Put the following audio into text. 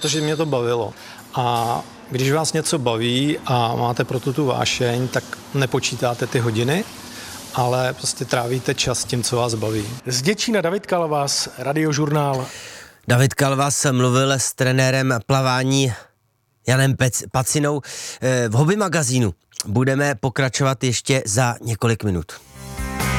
protože mě to bavilo. A když vás něco baví a máte pro to tu vášeň, tak nepočítáte ty hodiny, ale prostě trávíte čas tím, co vás baví. Z Děčína David Kalvas, Radiožurnál. David Kalvas mluvil s trenérem plavání Janem Pacinou v Hobby magazínu. Budeme pokračovat ještě za několik minut.